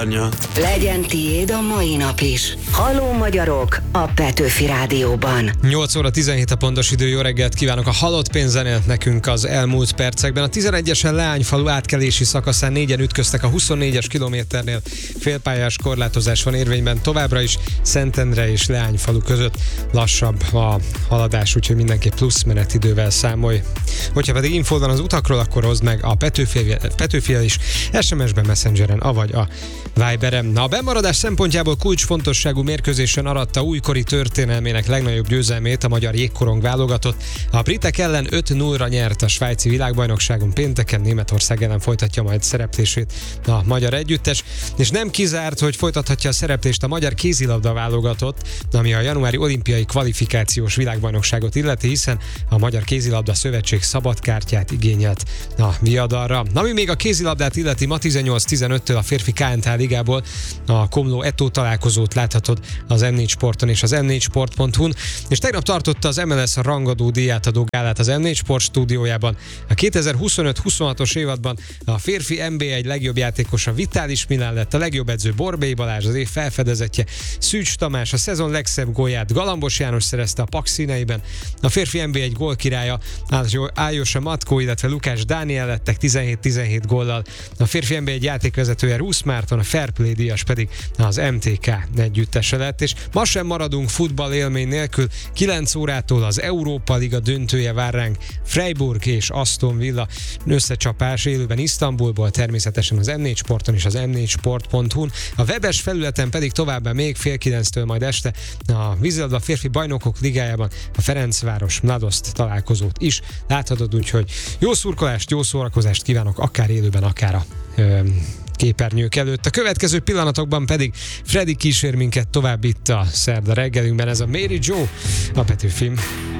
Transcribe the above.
lánya. Legyen tiéd a mai nap is. Halló magyarok a Petőfi Rádióban. 8 óra 17 a pontos idő, jó reggelt kívánok. A halott pénzen élt nekünk az elmúlt percekben. A 11-esen Leányfalu átkelési szakaszán 4-en ütköztek a 24-es kilométernél. Félpályás korlátozás van érvényben továbbra is. Szentendre és Leányfalu között lassabb a haladás, úgyhogy mindenképp plusz menetidővel számolj. Hogyha pedig infó van az utakról, akkor hozd meg a Petőfia is SMS-ben, Messengeren, avagy a Viberen. A bemaradás szempontjából kulcsfontosságú mérkőzésen aratta újkori történelmének legnagyobb győzelmét a magyar jégkorong válogatott. A britek ellen 5-0-ra nyert a svájci világbajnokságon, pénteken Németország ellen folytatja majd szereplését a magyar együttes, és nem kizárt, hogy folytathatja a szereplést a magyar kézilabda válogatott, ami a januári olimpiai kvalifikációs világbajnokságot illeti, hiszen a Magyar Kézilabda Szövetség szabadkártyát igényelt a viadalra. Ami még a kézilabdát illeti, ma 18-15-től a férfi KNH ligából a Komló Eto találkozót láthatod az M4 Sporton és az m4sport.hu-n, és tegnap tartotta az MLS rangadó díjátadó gálát az M4 Sport stúdiójában. A 2025-26-os évadban a férfi NB1 legjobb játékosa Vitális Milán lett, a legjobb edző Borbély Balázs, az év felfedezetje Szűcs Tamás, a szezon legszebb gólját Galambos János szerezte a PAK színeiben, a férfi NB1 gólkirálya Ájosa Matkó, illetve Lukás Dániel lettek 17-17 góllal, a férfi NB1 játékvezetője Rusz Márton, a Fair Play díjas pedig az MTK együttese lett, és ma sem maradunk futball élmény nélkül. 9 órától az Európa Liga döntője vár ránk, Freiburg és Aston Villa összecsapás élőben Isztambulból, természetesen az M4 Sporton és az m4sport.hu-n. A webes felületen pedig továbbá még 8:30-től majd este a vízilabda férfi bajnokok ligájában a Ferencváros Mladoszt találkozót is láthatod, úgyhogy jó szurkolást, jó szórakozást kívánok, akár élőben, akár a képernyők előtt. A következő pillanatokban pedig Freddy kísér minket tovább itt a szerda reggelünkben, ez a Mary Joe, a Petőfi.